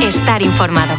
estar informado.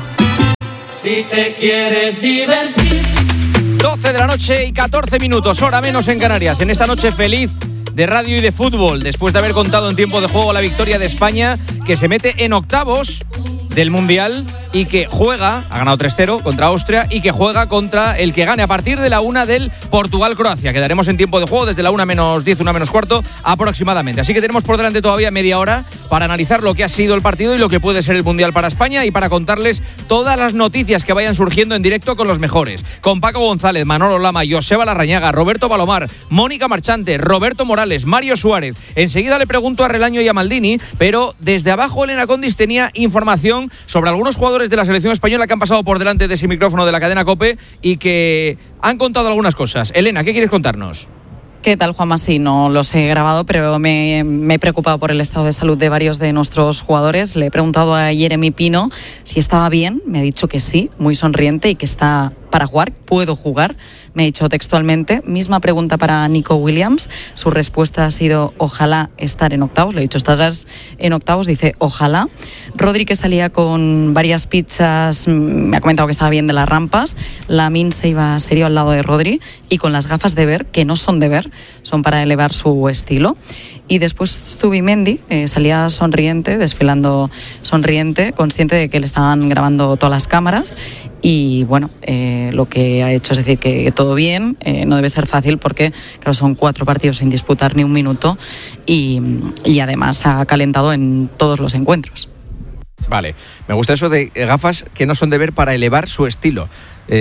Si te quieres divertir. 12 de la noche y 14 minutos, hora menos en Canarias. En esta noche feliz de radio y de fútbol, después de haber contado en tiempo de juego la victoria de España, que se mete en octavos del Mundial y que juega, ha ganado 3-0 contra Austria, y que juega contra el que gane a partir de la 1 del Portugal-Croacia. Quedaremos en tiempo de juego desde la 1 menos 10, 1 menos cuarto aproximadamente. Así que tenemos por delante todavía media hora para analizar lo que ha sido el partido y lo que puede ser el Mundial para España, y para contarles todas las noticias que vayan surgiendo en directo con los mejores. Con Paco González, Manolo Lama, Joseba Larrañaga, Roberto Palomar, Mónica Marchante, Roberto Morales, Mario Suárez. Enseguida le pregunto a Relaño y a Maldini, pero desde abajo Elena Condis tenía información sobre algunos jugadores de la selección española que han pasado por delante de ese micrófono de la cadena COPE y que han contado algunas cosas. Elena, ¿qué quieres contarnos? ¿Qué tal, Juanma? Sí, no los he grabado, pero me he preocupado por el estado de salud de varios de nuestros jugadores. Le he preguntado a Jeremy Pino si estaba bien. Me ha dicho que sí, muy sonriente, y que está para jugar, puedo jugar, me ha dicho textualmente. Misma pregunta para Nico Williams. Su respuesta ha sido ojalá estar en octavos. Le he dicho, ¿estarás en octavos? Dice ojalá. Rodri, que salía con varias pizzas, me ha comentado que estaba bien de las rampas. Lamine se iba serio al lado de Rodri y con las gafas de ver, que no son de ver, son para elevar su estilo. Y después Zubimendi salía sonriente, desfilando sonriente, consciente de que le estaban grabando todas las cámaras. Y bueno, lo que ha hecho es decir que todo bien, no debe ser fácil porque claro, son 4 partidos sin disputar ni un minuto y además ha calentado en todos los encuentros. Vale, me gusta eso de gafas que no son de ver para elevar su estilo.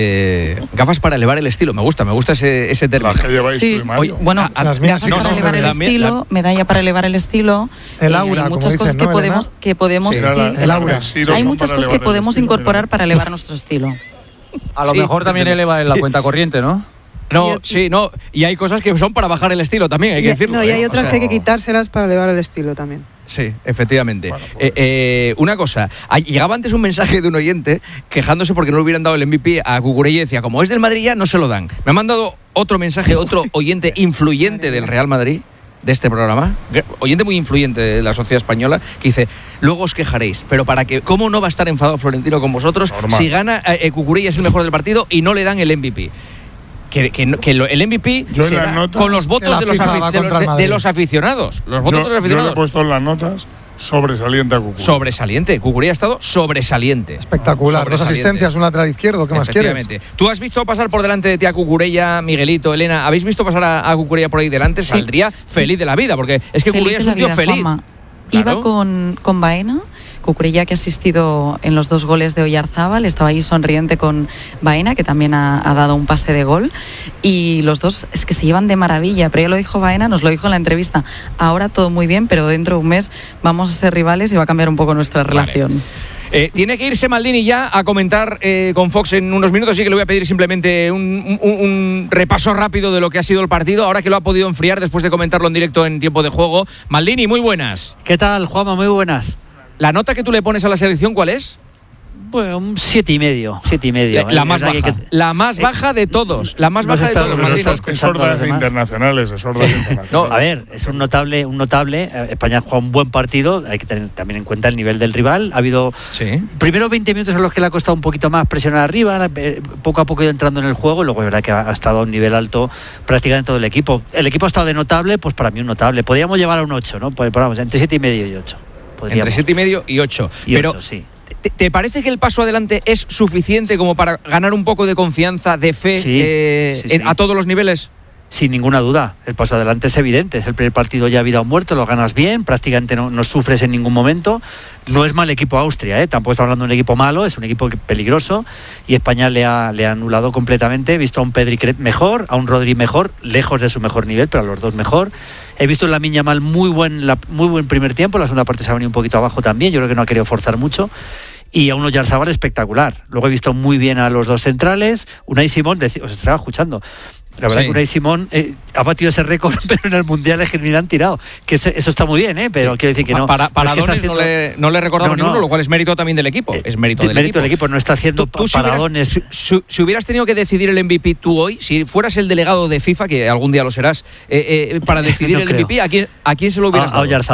Gafas para elevar el estilo, me gusta ese término. Las que lleváis sí. tú y Mario. Bueno, las mías gafas para elevar el estilo, medalla para elevar el estilo. El aura, hay muchas como cosas dicen, ¿no, que podemos sí, el aura. Hay muchas cosas que podemos incorporar para elevar nuestro estilo. A lo mejor también eleva la cuenta corriente, ¿no? No, sí, no. Y hay cosas que son para bajar el estilo también, hay que decirlo. No, y hay otras que hay que quitárselas para elevar el estilo también. Sí, efectivamente. Bueno, pues. Una cosa, llegaba antes un mensaje de un oyente quejándose porque no le hubieran dado el MVP a Cucurella y decía, como es del Madrid ya, no se lo dan. Me ha mandado otro mensaje, otro oyente influyente del Real Madrid, de este programa, oyente muy influyente de la sociedad española, que dice, luego os quejaréis, pero para que, ¿cómo no va a estar enfadado Florentino con vosotros? Normal. Si gana Cucurella es el mejor del partido y no le dan el MVP? Que el MVP será notas, con los votos de los aficionados. Los votos de los aficionados. Yo le he puesto en las notas sobresaliente a Cucurella. Sobresaliente. Cucurella ha estado sobresaliente. Espectacular. 2 asistencias, un lateral izquierdo. ¿Qué más quieres? ¿Tú has visto pasar por delante de ti a Cucurella, Miguelito, Elena? ¿Habéis visto pasar a Cucurella por ahí delante? Sí. Saldría feliz de la vida, porque es que Cucurella es un tío feliz. Claro. Iba con Baena. Cucurella, que ha asistido en los 2 goles de Oyarzábal, estaba ahí sonriente con Baena, que también ha dado un pase de gol, y los dos es que se llevan de maravilla, pero ya lo dijo Baena, nos lo dijo en la entrevista, ahora todo muy bien, pero dentro de un mes vamos a ser rivales y va a cambiar un poco nuestra relación. Tiene que irse Maldini ya a comentar con Fox en unos minutos, así que le voy a pedir simplemente un repaso rápido de lo que ha sido el partido, ahora que lo ha podido enfriar después de comentarlo en directo en tiempo de juego. Maldini, muy buenas. ¿Qué tal, Juanma? Muy buenas. ¿La nota que tú le pones a la selección cuál es? Bueno, un 7,5. La más baja. La más baja de todos. La más baja de todos. Es órdenes internacionales. No, a ver, es un notable. España ha jugado un buen partido. Hay que tener también en cuenta el nivel del rival. Ha habido primero 20 minutos en los que le ha costado un poquito más presionar arriba. Poco a poco ha ido entrando en el juego. Y luego es verdad que ha estado a un nivel alto prácticamente todo el equipo. El equipo ha estado de notable, pues para mí un notable. Podríamos llevar a un 8, ¿no? Pues vamos, entre 7,5 y 8. Entre 7,5 y 8. Pero 8, sí. ¿Te parece que el paso adelante es suficiente como para ganar un poco de confianza, de fe a todos los niveles? Sin ninguna duda, el paso adelante es evidente. Es el primer partido ya vida o muerte, lo ganas bien, prácticamente no sufres en ningún momento. No es mal equipo Austria, tampoco está hablando de un equipo malo, es un equipo peligroso y España le ha anulado completamente. He visto a un Pedri mejor, a un Rodri mejor, lejos de su mejor nivel, pero a los dos mejor. He visto en Lamine Yamal muy buen primer tiempo, la segunda parte se ha venido un poquito abajo también, yo creo que no ha querido forzar mucho. Y a un Oyarzábal espectacular. Luego he visto muy bien a los dos centrales. Unai Simón, os estaba escuchando. La verdad que Unai Simón ha batido ese récord, pero en el Mundial es que ni le han tirado. Que eso está muy bien, pero quiero decir que no. Para Donis no le recordaba ninguno, lo cual es mérito también del equipo. Es mérito del equipo. No está haciendo paradones. Si hubieras tenido que decidir el MVP tú hoy, si fueras el delegado de FIFA, que algún día lo serás, para decidir el MVP, ¿a quién se lo hubieras dado? A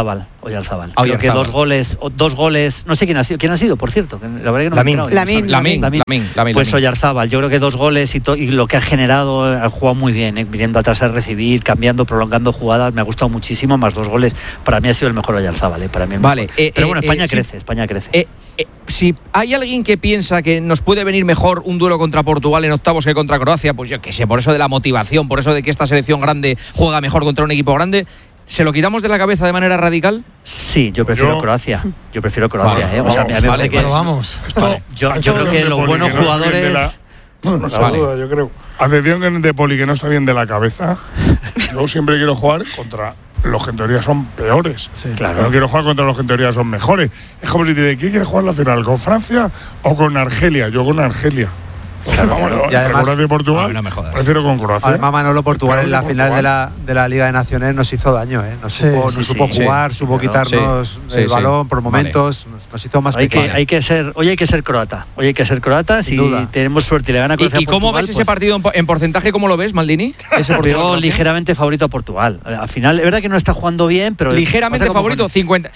Oyarzábal. Creo que dos goles, no sé quién ha sido, por cierto. La verdad que no Lamine. Pues Oyarzábal, yo creo que 2 goles y lo que ha generado, ha jugado muy bien, viniendo atrás a recibir, cambiando, prolongando jugadas, me ha gustado muchísimo, más 2 goles. Para mí ha sido el mejor Oyarzábal, para mí. Vale. Pero bueno, España crece. Si hay alguien que piensa que nos puede venir mejor un duelo contra Portugal en octavos que contra Croacia, pues yo qué sé, por eso de la motivación, por eso de que esta selección grande juega mejor contra un equipo grande, ¿se lo quitamos de la cabeza de manera radical? Sí, yo prefiero Croacia. Yo prefiero Croacia, vale, O sea, me parece que... vamos. Vale. Yo creo que los buenos jugadores... No se duda, yo creo. Atención de Poli, que no está bien de la cabeza. Yo siempre quiero jugar contra los que en teoría son peores. Sí. Claro. Yo no quiero jugar contra los que en teoría son mejores. Es como si te dice, ¿quién quiere jugar la final? ¿Con Francia o con Argelia? Yo con Argelia. Claro, y además, Croacia y Portugal, no me jodas. prefiero con Croacia. Además, Manolo, Portugal en la final de la Liga de Naciones nos hizo daño, ¿eh? Supo jugar, supo quitarnos el balón por momentos, nos hizo más pequeños. Hay que ser croata. Hoy hay que ser croata. Si tenemos suerte y le gana Croacia. ¿Y cómo ves ese partido en porcentaje? ¿Cómo lo ves, Maldini? Veo ligeramente favorito a Portugal. Al final, es verdad que no está jugando bien, pero... ¿Ligeramente favorito?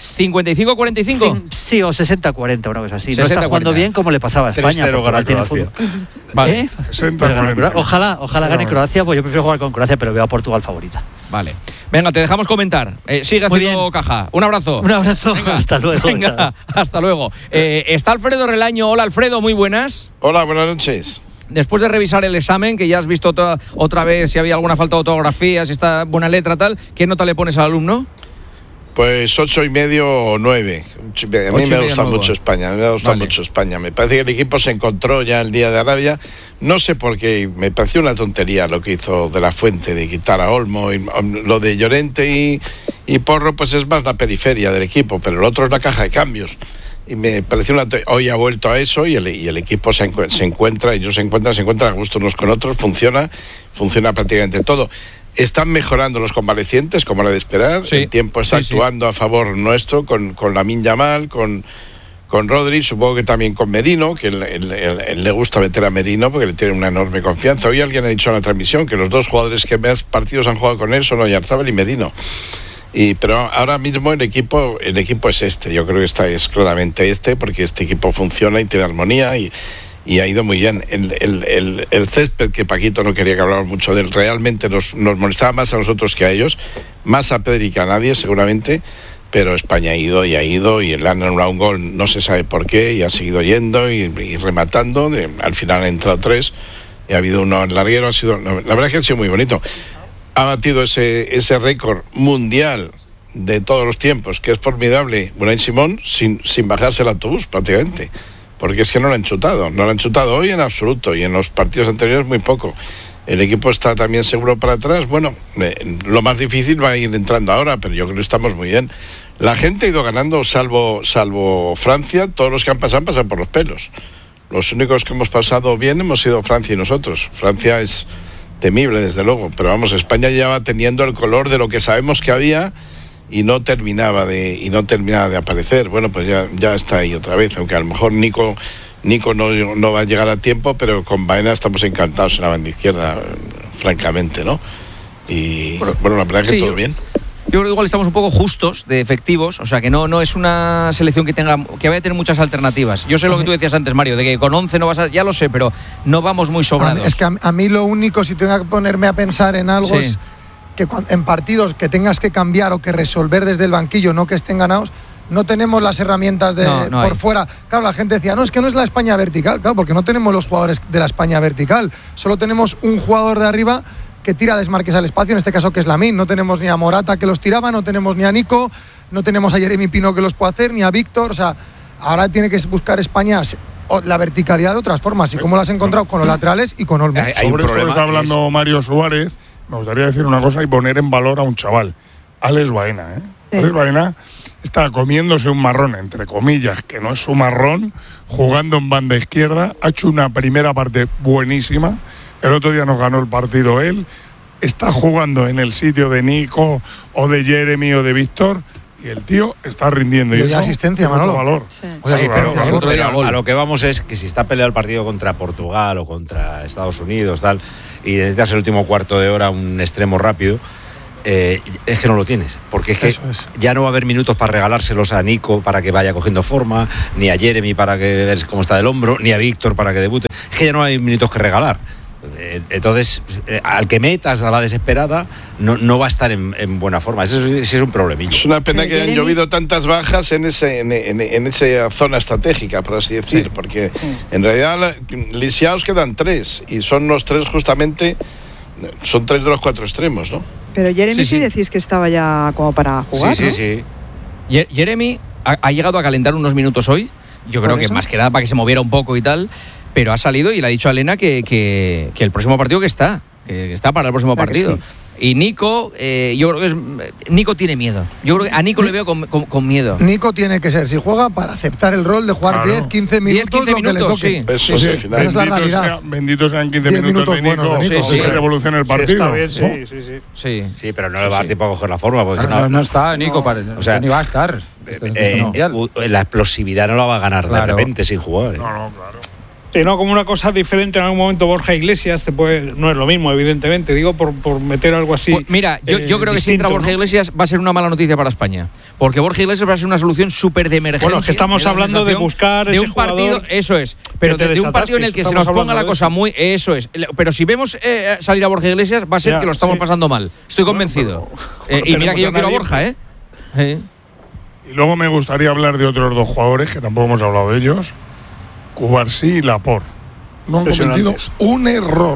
¿55-45? Sí, o 60-40, una cosa así. No 60-40. está jugando bien como le pasaba a España. 3-0 gana Croacia. Vale. Ojalá gane Croacia, pues yo prefiero jugar con Croacia, pero veo a Portugal favorita. Vale. Venga, te dejamos comentar. Sigue haciendo caja. Un abrazo. Venga, hasta luego. Venga, hasta luego. Está Alfredo Relaño. Hola, Alfredo, muy buenas. Hola, buenas noches. Después de revisar el examen, que ya has visto otra vez si había alguna falta de ortografía, si está buena letra, tal, ¿qué nota le pones al alumno? Pues 8,5 o 9. A mí me gusta mucho España, Me parece que el equipo se encontró ya el día de Arabia. No sé por qué, me pareció una tontería lo que hizo De la Fuente de quitar a Olmo. Y lo de Llorente y Porro, pues es más la periferia del equipo, pero el otro es la caja de cambios. Y me pareció hoy ha vuelto a eso y el equipo se encuentra, ellos se encuentran a gusto unos con otros, funciona prácticamente todo. Están mejorando los convalecientes, como era de esperar. Sí, el tiempo está actuando a favor nuestro, con Lamine Yamal, con Rodri, supongo que también con Merino, que él le gusta meter a Merino porque le tiene una enorme confianza. Hoy alguien ha dicho en la transmisión que los 2 jugadores que más partidos han jugado con él son Oyarzábal y Merino. Pero ahora mismo el equipo es yo creo que es claramente porque este equipo funciona y tiene armonía y ha ido muy bien. El césped, que Paquito no quería que habláramos mucho de él, realmente nos molestaba más a nosotros que a ellos, más a Pedri que a nadie seguramente, pero España ha ido y le han anulado un gol, no se sabe por qué, y ha seguido yendo y rematando. Al final han entrado 3 y ha habido uno en larguero. La verdad es que ha sido muy bonito. Ha batido ese récord mundial de todos los tiempos, que es formidable, Unai Simón, sin bajarse el autobús prácticamente. Porque es que no lo han chutado hoy en absoluto, y en los partidos anteriores muy poco. El equipo está también seguro para atrás. Bueno, lo más difícil va a ir entrando ahora, pero yo creo que estamos muy bien. La gente ha ido ganando, salvo Francia. Todos los que han pasado por los pelos. Los únicos que hemos pasado bien hemos sido Francia y nosotros. Francia es temible, desde luego, pero vamos, España ya va teniendo el color de lo que sabemos que había y no terminaba de aparecer. Bueno, pues ya está ahí otra vez, aunque a lo mejor Nico no va a llegar a tiempo, pero con Baena estamos encantados en la banda izquierda, francamente, ¿no? Y bueno, la verdad que todo bien. Yo creo que igual estamos un poco justos de efectivos, o sea que no es una selección que vaya a tener muchas alternativas. Yo sé lo que tú decías antes, Mario, de que con 11 no vas a... Ya lo sé, pero no vamos muy sobrados. Es que a mí lo único, si tengo que ponerme a pensar en algo, es que en partidos que tengas que cambiar o que resolver desde el banquillo, no que estén ganados, no tenemos las herramientas por fuera. Claro, la gente decía, es que no es la España vertical. Claro, porque no tenemos los jugadores de la España vertical. Solo tenemos un jugador de arriba que tira desmarques al espacio, en este caso que es Lamine. No tenemos ni a Morata que los tiraba, no tenemos ni a Nico, no tenemos a Jeremy Pino que los puede hacer, ni a Víctor. O sea, ahora tiene que buscar España la verticalidad de otras formas. ¿Y cómo lo has encontrado? Con los laterales y con Olmo. Sobre esto que está hablando Mario Suárez, me gustaría decir una cosa y poner en valor a un chaval, Alex Baena. Alex Baena está comiéndose un marrón, entre comillas, que no es su marrón, jugando en banda izquierda. Ha hecho una primera parte buenísima. El otro día nos ganó el partido él. Está jugando en el sitio de Nico o de Jeremy o de Víctor. Y el tío está rindiendo. Y asistencia, Manolo. Valor. Sí. A lo que vamos es que si está peleado el partido contra Portugal o contra Estados Unidos, tal, y necesitas el último cuarto de hora un extremo rápido, es que no lo tienes, porque es que ya no va a haber minutos para regalárselos a Nico para que vaya cogiendo forma, ni a Jeremy para que ver cómo está del hombro, ni a Víctor para que debute. Es que ya no hay minutos que regalar. Entonces, al que metas a la desesperada no va a estar en buena forma. Eso sí es un problemillo. Es una pena que hayan llovido tantas bajas en esa zona estratégica, por así decir, porque en realidad lisiados quedan 3 y son los 3 justamente, son 3 de los 4 extremos, ¿no? Pero Jeremy sí decís que estaba ya como para jugar, ¿no? Sí. Jeremy ha llegado a calentar unos minutos hoy. Yo creo que más que nada para que se moviera un poco y tal. Pero ha salido y le ha dicho a Elena que el próximo partido que está para el próximo partido. Sí. Y Nico, yo creo que Nico tiene miedo. Yo creo que a Nico le veo con miedo. Nico tiene que ser, si juega, para aceptar el rol de jugar 10-15 minutos, lo que le toque. Eso sí, al final. Esa es la realidad. Benditos sean 15 minutos de Nico. Que revolucione el partido. Sí, pero no le va a dar tiempo a coger la forma. Porque no está Nico, o sea, ni va a estar. La explosividad no la va a ganar de repente sin jugar. No, claro. Sí, no, como una cosa diferente en algún momento Borja Iglesias no es lo mismo, evidentemente, digo, por meter algo así. Pues mira, yo creo que si entra Borja Iglesias va a ser una mala noticia para España, porque Borja Iglesias va a ser una solución súper de emergencia. Bueno, es que estamos hablando de buscar de un partido, eso es, pero de un partido en el que se nos ponga la cosa muy, eso es, pero si vemos salir a Borja Iglesias va a ser que lo estamos pasando mal, estoy convencido. Y mira que yo quiero a Borja, Y luego me gustaría hablar de otros 2 jugadores que tampoco hemos hablado de ellos. Cubarsí y Laporte no han cometido un error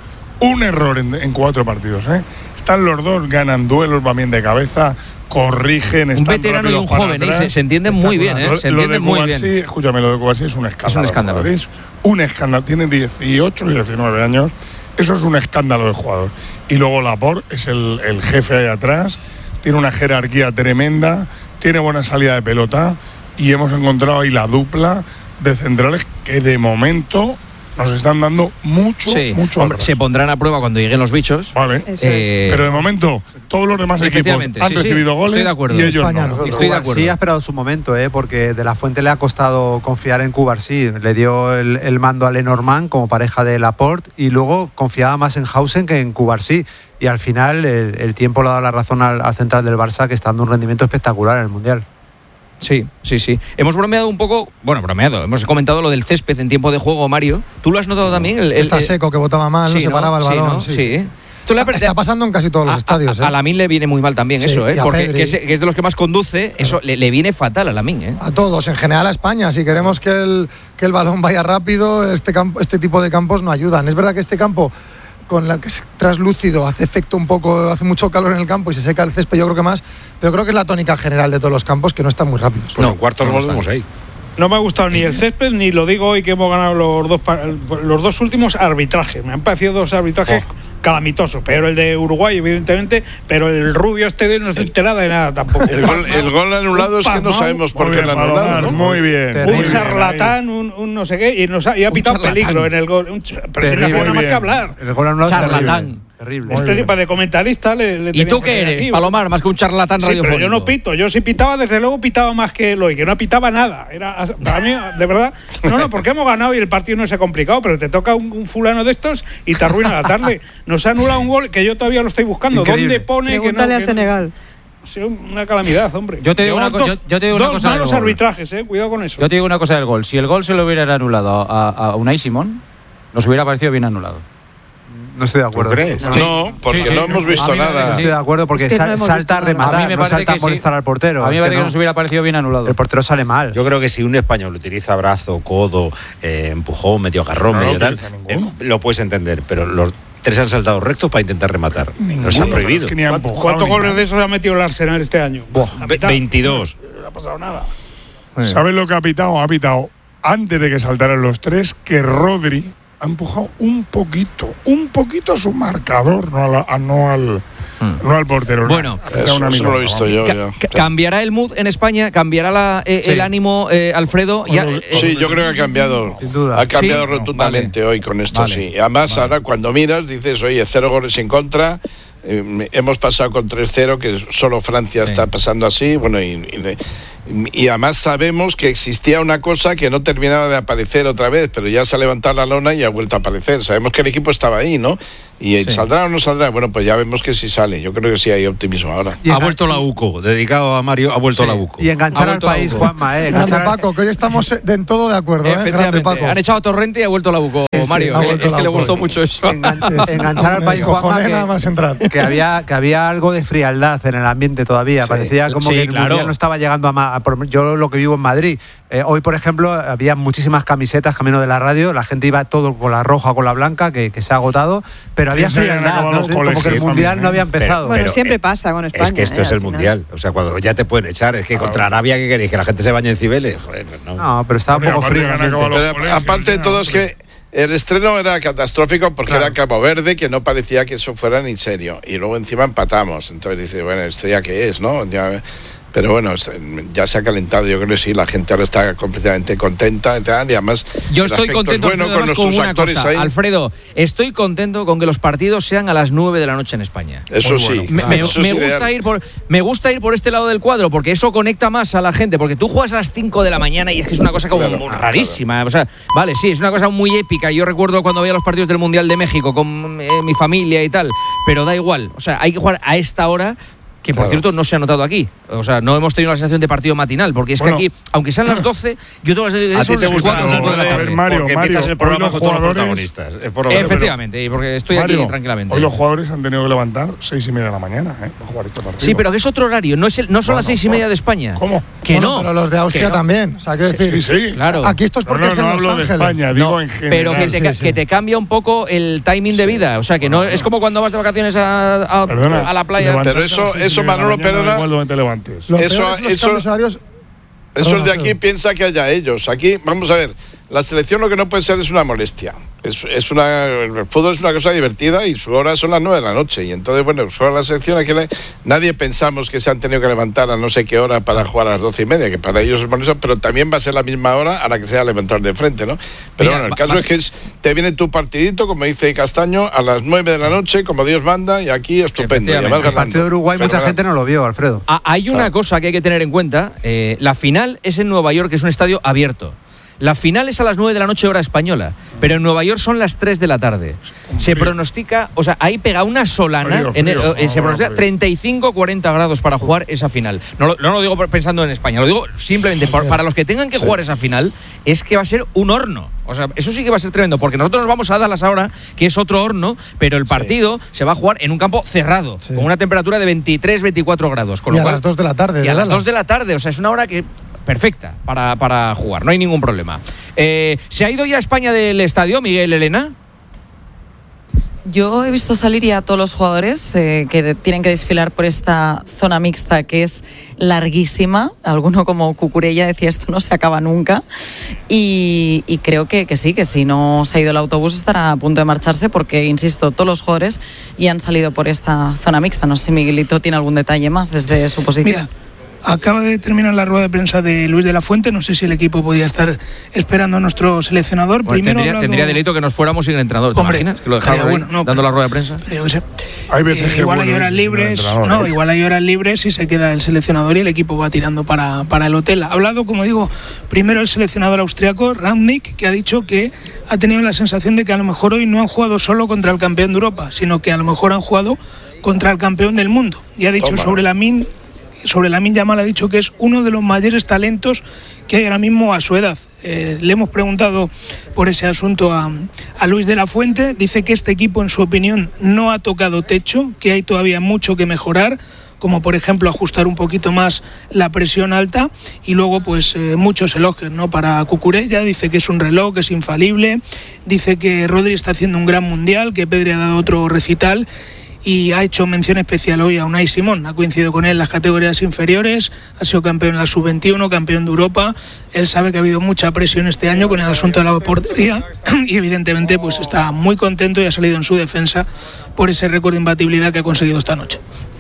en 4 partidos. Están los 2, ganan duelos, van bien de cabeza, corrigen, están un veterano y un joven, se entienden muy bien, se entienden muy bien. Escúchame, lo de Cubarsí es un escándalo. Es un escándalo. Es un escándalo, tiene 18 y 19 años, eso es un escándalo de jugador. Y luego Laporte es el jefe ahí atrás, tiene una jerarquía tremenda, tiene buena salida de pelota y hemos encontrado ahí la dupla de centrales que de momento nos están dando mucho. Hombre, se pondrán a prueba cuando lleguen los bichos. Vale. Pero de momento todos los demás equipos han recibido goles. Estoy de acuerdo. Y ellos no. Estoy de acuerdo. Sí, ha esperado su momento, porque De La Fuente le ha costado confiar en Cubarsí. Le dio el mando a Lenormand como pareja de Laporte y luego confiaba más en Hausen que en Cubarsí. Y al final el tiempo le ha dado la razón al central del Barça, que está dando un rendimiento espectacular en el Mundial. Sí. Hemos bromeado un poco, hemos comentado lo del césped en tiempo de juego, Mario. ¿Tú lo has notado también? Está seco, que botaba mal, no se paraba el balón. Sí. Está pasando en casi todos los estadios. A Lamine le viene muy mal también eso, porque que es de los que más conduce, eso le viene fatal a Lamine. A todos, en general a España. Si queremos que el balón vaya rápido, este tipo de campos no ayudan. Es verdad que este campo, con la que es traslúcido, hace efecto un poco, hace mucho calor en el campo y se seca el césped, yo creo que más, pero creo que es la tónica general de todos los campos, que no están muy rápidos. Pues en cuartos volvemos ahí. No me ha gustado ni el césped, ni lo digo hoy que hemos ganado los 2 últimos arbitrajes. Me han parecido 2 arbitrajes calamitosos. Pero el de Uruguay, evidentemente, pero el rubio no se entera de nada tampoco. El gol anulado es que no sabemos por qué lo han anulado, ¿no? Muy bien. Un charlatán, un no sé qué, y ha pitado peligro en el gol. Pero no hay nada más que hablar. El gol anulado charlatán. Terrible. Este tipo de comentarista le ¿Y tú qué eres, Palomar? Más que un charlatán radiofónico. Pero yo no pito. Yo sí pitaba, desde luego pitaba más que Eloy, que no pitaba nada. Era, para mí, de verdad, porque hemos ganado y el partido no se ha complicado, pero te toca un fulano de estos y te arruina la tarde. Nos ha anulado un gol que yo todavía lo estoy buscando. Increíble. ¿Dónde pone Pregúntale a Senegal? Sí, una calamidad, hombre. Yo te digo una cosa. Dos malos arbitrajes, cuidado con eso. Yo te digo una cosa del gol. Si el gol se lo hubiera anulado a Unai Simón, nos hubiera parecido bien anulado. No estoy de acuerdo. No, porque no hemos visto nada. No estoy de acuerdo porque salta a rematar, no salta a molestar al portero. A mí me parece que nos hubiera parecido bien anulado. El portero sale mal. Yo creo que si un español utiliza brazo, codo, empujón, medio agarrón, medio tal, lo puedes entender, pero los 3 han saltado rectos para intentar rematar. No está prohibido. ¿Cuántos goles de esos ha metido el Arsenal este año? 22. No ha pasado nada. ¿Sabes lo que ha pitado? Ha pitado antes de que saltaran los 3 que Rodri ha empujado un poquito a su marcador, no al portero. Bueno, eso no lo he visto yo. ¿Cambiará el mood en España? ¿Cambiará el ánimo, Alfredo? Sí, yo creo que ha cambiado. Sin duda. Ha cambiado rotundamente hoy con esto, sí. Además, ahora cuando miras, dices, oye, 0 goles en contra. Hemos pasado con 3-0, que solo Francia está pasando así. Bueno, y Y además sabemos que existía una cosa que no terminaba de aparecer otra vez, pero ya se ha levantado la lona y ha vuelto a aparecer. Sabemos que el equipo estaba ahí, ¿no? Y ¿saldrá o no saldrá? Bueno, pues ya vemos que sí sale. Yo creo que sí hay optimismo ahora. Ha vuelto la UCO, dedicado a Mario, ha vuelto la UCO. Y enganchar al país, Juanma, Grande Paco, que hoy estamos en todo de acuerdo, Grande Paco. Han echado a Torrente y ha vuelto la UCO, Mario. Es que le gustó mucho eso. Enganchar al país, Juanma, que había algo de frialdad en el ambiente todavía. Parecía como que el Mundial no estaba llegando a yo lo que vivo en Madrid. Hoy, por ejemplo, había muchísimas camisetas camino de la radio. La gente iba todo con la roja o con la blanca, que se ha agotado. Pero había frialdad, ¿no? Como que el Mundial no había empezado. Bueno, siempre pasa con España. Es que esto es el Mundial. O sea, cuando ya te pueden echar. Es que contra Arabia, ¿qué queréis? ¿Que la gente se bañe en Cibeles? Joder, no, pero estaba un poco frío. Pero aparte de todo, es que el estreno era catastrófico porque era Cabo Verde, que no parecía que eso fuera ni serio. Y luego encima empatamos. Entonces dice, bueno, ¿esto ya qué es, no? Pero bueno, ya se ha calentado. Yo creo que sí, la gente ahora está completamente contenta y además yo estoy contento, bueno, Alfredo, con nuestros con actores cosa, ahí. Alfredo, estoy contento con que los partidos sean a las 9 de la noche en España. Eso sí. Me gusta ir por este lado del cuadro porque eso conecta más a la gente, porque tú juegas a las 5 de la mañana y es que es una cosa como rarísima. O sea, vale, sí, es una cosa muy épica. Yo recuerdo cuando veía los partidos del Mundial de México con mi familia y tal, pero da igual. O sea, hay que jugar a esta hora. Que por cierto no se ha notado aquí. O sea, no hemos tenido la sensación de partido matinal, porque es que aquí, aunque sean las 12, yo tengo la sensación de que a ti te gusta Mario, empiezas el programa con todos los protagonistas. Efectivamente, y porque estoy aquí tranquilamente. Hoy los jugadores han tenido que levantar 6:30 de la mañana para jugar este partido. Sí, pero que es otro horario, no son las 6:30 de España. ¿Cómo? Que no. Pero los de Austria también. O sea, quiero decir, sí, claro. Aquí esto es porque es en Los Ángeles. De España, digo en general. Pero que te cambia un poco el timing de vida. O sea, que no es como cuando vas de vacaciones a la playa. Pero eso Manolo, perdona. Igual te levantes. Eso el de aquí piensa que haya ellos. Aquí, vamos a ver, la selección lo que no puede ser es una molestia. El fútbol es una cosa divertida y su hora son las 9 de la noche. Y entonces, bueno, solo la selección, aquí nadie pensamos que se han tenido que levantar a no sé qué hora para jugar a las 12:30, que para ellos es molesto, pero también va a ser la misma hora a la que sea levantar de frente, ¿no? Pero bueno, el caso es que te viene tu partidito, como dice Castaño, a las 9 de la noche, como Dios manda, y aquí estupendo. Y además el partido de Uruguay mucha gente no lo vio, Alfredo. Hay una cosa que hay que tener en cuenta. La final es en Nueva York, que es un estadio abierto. La final es a las 9 de la noche hora española, pero en Nueva York son las 3 de la tarde. Se pronostica, o sea, ahí pega una solana, se pronostica 35-40 grados para jugar esa final. No lo digo pensando en España, lo digo simplemente para los que tengan que jugar esa final, es que va a ser un horno. O sea, eso sí que va a ser tremendo, porque nosotros nos vamos a Dallas ahora, que es otro horno, pero el partido se va a jugar en un campo cerrado, con una temperatura de 23-24 grados. Con a las 2 de la tarde. Y a las 2 de la tarde, o sea, es una hora que perfecta para jugar, no hay ningún problema. ¿Se ha ido ya a España del estadio, Miguel, Elena? Yo he visto salir ya a todos los jugadores que tienen que desfilar por esta zona mixta que es larguísima. Alguno como Cucurella decía esto no se acaba nunca. Y creo que sí, que si no se ha ido el autobús estará a punto de marcharse porque, insisto, todos los jugadores ya han salido por esta zona mixta. No sé si Miguelito tiene algún detalle más desde su posición. Mira, acaba de terminar la rueda de prensa de Luis de la Fuente. No sé si el equipo podía estar esperando a nuestro seleccionador. Pues tendría delito que nos fuéramos sin el entrenador. ¿Te imaginas? Que lo dejaron dando la rueda de prensa. Yo qué sé. Hay veces que igual hay horas libres. Igual hay horas libres y se queda el seleccionador y el equipo va tirando para el hotel. Ha hablado, como digo, primero el seleccionador austriaco, Rangnick, que ha dicho que ha tenido la sensación de que a lo mejor hoy no han jugado solo contra el campeón de Europa, sino que a lo mejor han jugado contra el campeón del mundo. Y ha dicho sobre Lamine Yamal, ha dicho que es uno de los mayores talentos que hay ahora mismo a su edad. Le hemos preguntado por ese asunto a Luis de la Fuente. Dice que este equipo, en su opinión, no ha tocado techo, que hay todavía mucho que mejorar, como por ejemplo ajustar un poquito más la presión alta. Y luego pues muchos elogios, ¿no? Para Cucurella, dice que es un reloj, que es infalible. Dice que Rodri está haciendo un gran mundial, que Pedri ha dado otro recital. Y ha hecho mención especial hoy a Unai Simón. Ha coincidido con él en las categorías inferiores, ha sido campeón en la sub-21, campeón de Europa. Él sabe que ha habido mucha presión este año con el asunto de la portería y evidentemente pues está muy contento y ha salido en su defensa por ese récord de imbatibilidad que ha conseguido esta noche.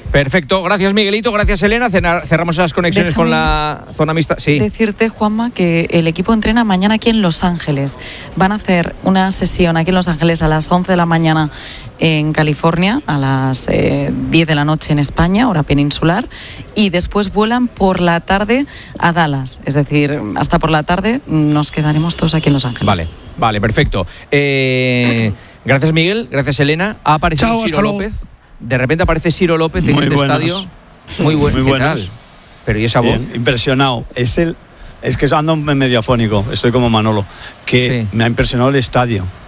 Perfecto, gracias Miguelito, gracias Elena. Cerramos las conexiones con la zona mixta. Sí. Decirte, Juanma, que el equipo entrena mañana aquí en Los Ángeles. Van a hacer una sesión aquí en Los Ángeles a las 11 de la mañana en California, a las 10 de la noche en España, hora peninsular, y después vuelan por la tarde a Dallas. Es decir, hasta por la tarde nos quedaremos todos aquí en Los Ángeles. Vale, perfecto. Gracias Miguel, gracias Elena. Ha aparecido Ciro López. De repente aparece Ciro López en este estadio. Muy bueno. ¿Qué tal? Pero ¿y esa voz? Bien, impresionado. Es que ando medio afónico, estoy como Manolo. Que me ha impresionado el estadio.